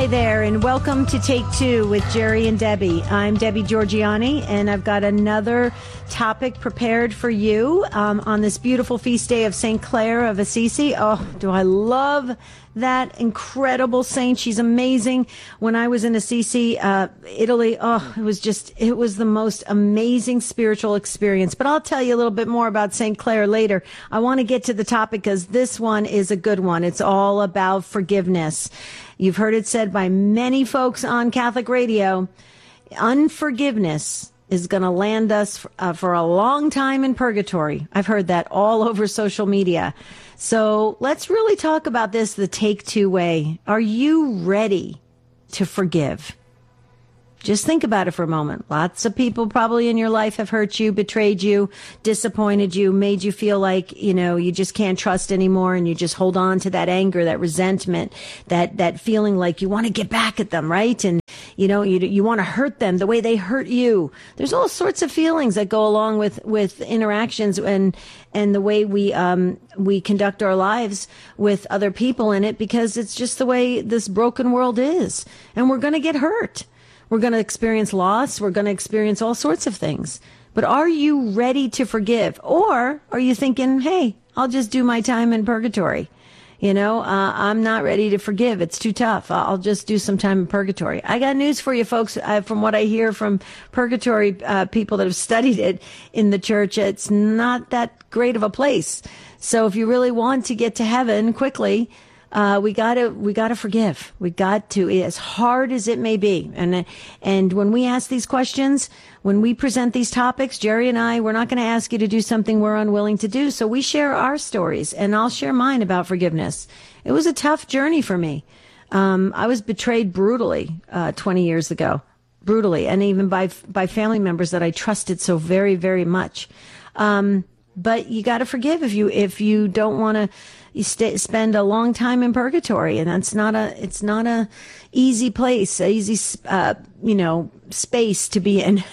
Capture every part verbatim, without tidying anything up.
Hi there, and welcome to Take Two with Jerry and Debbie. I'm Debbie Georgiani, and I've got another topic prepared for you um, on this beautiful feast day of Saint Clare of Assisi. Oh, do I love that incredible saint. She's amazing. When I was in Assisi, uh, Italy, oh, it was just, it was the most amazing spiritual experience. But I'll tell you a little bit more about Saint Clare later. I want to get to the topic because this one is a good one. It's all about forgiveness. You've heard it said by many folks on Catholic radio, unforgiveness is going to land us for, uh, for a long time in purgatory. I've heard that all over social media. So let's really talk about this the Take Two way. Are you ready to forgive? Just think about it for a moment. Lots of people probably in your life have hurt you, betrayed you, disappointed you, made you feel like, you know, you just can't trust anymore, and you just hold on to that anger, that resentment, that, that feeling like you want to get back at them, right? And, you know, you, you want to hurt them the way they hurt you. There's all sorts of feelings that go along with, with interactions and, and the way we, um, we conduct our lives with other people in it, because it's just the way this broken world is. And we're going to get hurt. We're going to experience loss. We're going to experience all sorts of things. But are you ready to forgive? Or are you thinking, hey, I'll just do my time in purgatory? You know, uh, I'm not ready to forgive. It's too tough. I'll just do some time in purgatory. I got news for you, folks. Uh, from what I hear from purgatory uh, people that have studied it in the church, it's not that great of a place. So if you really want to get to heaven quickly, Uh, we gotta, we gotta forgive. We got to, as hard as it may be. And, and when we ask these questions, when we present these topics, Jerry and I, we're not going to ask you to do something we're unwilling to do. So we share our stories, and I'll share mine about forgiveness. It was a tough journey for me. Um, I was betrayed brutally, uh, twenty years ago, brutally, and even by, by family members that I trusted so very, very much. Um, but you got to forgive if you, if you don't want to, you stay, spend a long time in purgatory, and that's not a, it's not a easy place, a easy, uh, you know, space to be in.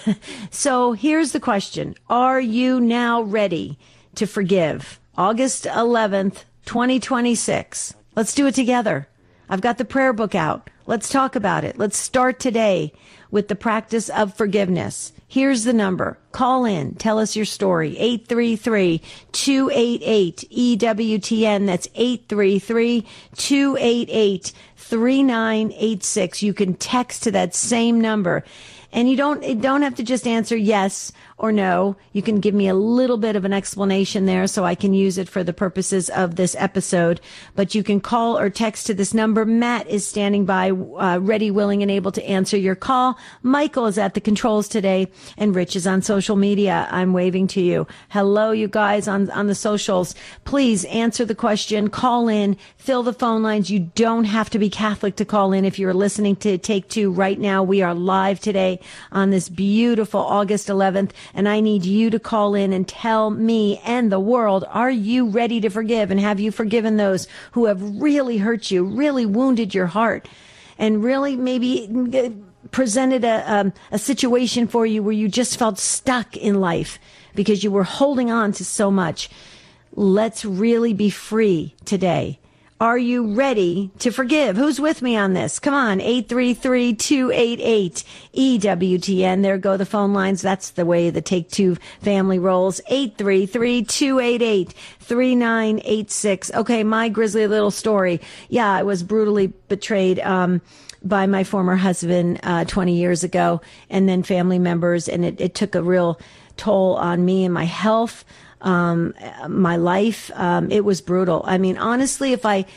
So here's the question. Are you now ready to forgive? August eleventh, twenty twenty-six. Let's do it together. I've got the prayer book out. Let's talk about it. Let's start today with the practice of forgiveness. Here's the number. Call in. Tell us your story. eight three three, two eight eight, E W T N. That's eight three three, two eight eight, three nine eight six. You can text to that same number. And you don't, you don't have to just answer yes or no. You can give me a little bit of an explanation there so I can use it for the purposes of this episode. But you can call or text to this number. Matt is standing by, uh, ready, willing, and able to answer your call. Michael is at the controls today, and Rich is on social media. I'm waving to you. Hello, you guys on, on the socials. Please answer the question. Call in. Fill the phone lines. You don't have to be Catholic to call in. If you're listening to Take Two right now, we are live today on this beautiful August eleventh, and I need you to call in and tell me and the world, are you ready to forgive? And have you forgiven those who have really hurt you, really wounded your heart, and really maybe presented a, um, a situation for you where you just felt stuck in life because you were holding on to so much? Let's really be free today. Are you ready to forgive? Who's with me on this? Come on, eight three three, two eight eight, E W T N. There go the phone lines. That's the way the Take Two family rolls. eight three three, two eight eight, three nine eight six. Okay, my grisly little story. Yeah, I was brutally betrayed um, by my former husband uh, twenty years ago, and then family members, and it, it took a real toll on me and my health. Um, my life, um, it was brutal. I mean, honestly, if I,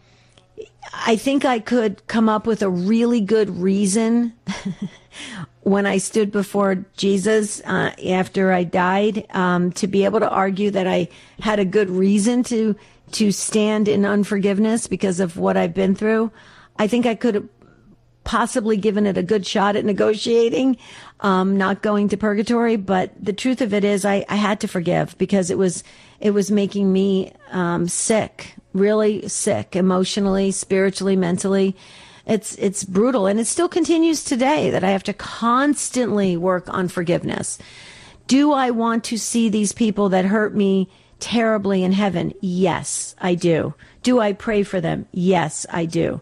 I think I could come up with a really good reason when I stood before Jesus, uh, after I died, um, to be able to argue that I had a good reason to, to stand in unforgiveness because of what I've been through. I think I could have possibly given it a good shot at negotiating, um, not going to purgatory. But the truth of it is I, I had to forgive because it was, it was making me, um, sick, really sick, emotionally, spiritually, mentally. It's, it's brutal. And it still continues today that I have to constantly work on forgiveness. Do I want to see these people that hurt me terribly in heaven? Yes, I do. Do I pray for them? Yes, I do.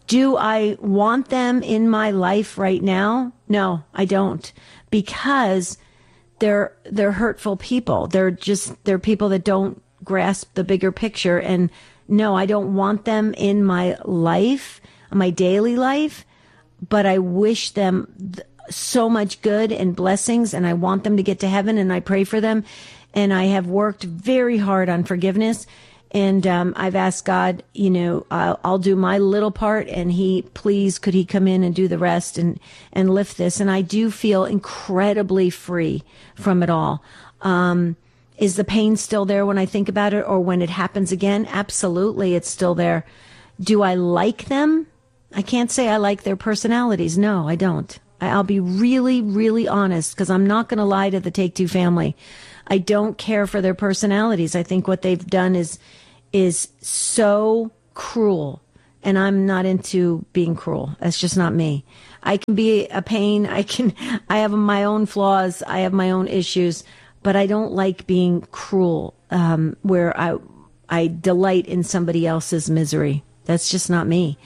Do I want them in my life right now? No, I don't, because they're they're hurtful people. They're just they're people that don't grasp the bigger picture. And no, I don't want them in my life, my daily life, but I wish them th- so much good and blessings, and I want them to get to heaven, and I pray for them. And I have worked very hard on forgiveness. And um, I've asked God, you know, I'll, I'll do my little part, and he, please, could he come in and do the rest and, and lift this? And I do feel incredibly free from it all. Um, is the pain still there when I think about it, or when it happens again? Absolutely, it's still there. Do I like them? I can't say I like their personalities. No, I don't. I, I'll be really, really honest, because I'm not going to lie to the Take Two family. I don't care for their personalities. I think what they've done is is so cruel, and I'm not into being cruel. That's just not me. I can be a pain. I can, I have my own flaws. I have my own issues, but I don't like being cruel, um, where I, I delight in somebody else's misery. That's just not me.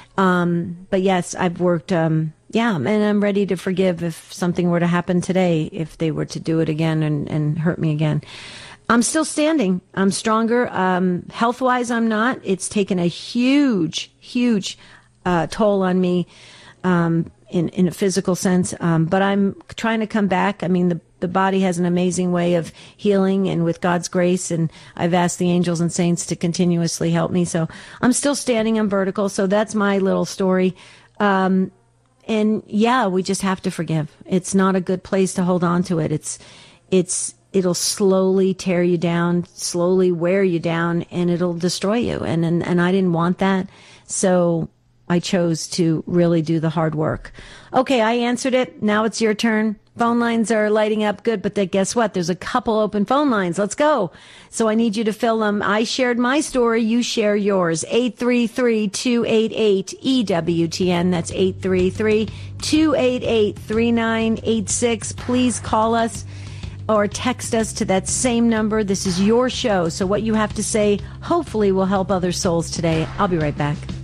Um, but yes, I've worked, um, yeah, and I'm ready to forgive if something were to happen today, if they were to do it again and, and hurt me again. I'm still standing. I'm stronger. Um, health-wise, I'm not. It's taken a huge, huge uh, toll on me um, in, in a physical sense. Um, but I'm trying to come back. I mean, the, the body has an amazing way of healing, and with God's grace, and I've asked the angels and saints to continuously help me. So I'm still standing. I'm vertical. So that's my little story. Um, and yeah, we just have to forgive. It's not a good place to hold on to it. It's, it's, it'll slowly tear you down, slowly wear you down, and it'll destroy you. And, and, and I didn't want that. So I chose to really do the hard work. Okay, I answered it. Now it's your turn. Phone lines are lighting up good, but then guess what? There's a couple open phone lines. Let's go. So I need you to fill them. I shared my story. You share yours. eight three three, two eight eight, E W T N. That's eight three three, two eight eight, three nine eight six. Please call us or text us to that same number. This is your show, so what you have to say hopefully will help other souls today. I'll be right back.